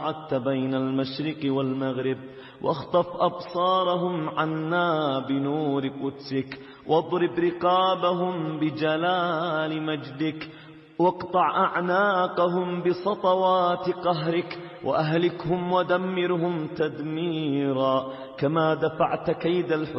عدت بين المشرق والمغرب، واخطف أبصارهم عنا بنور قدسك، واضرب رقابهم بجلال مجدك، واقطع أعناقهم بسطوات قهرك، وأهلكهم ودمرهم تدميرا، كما دفعت كيد الحسين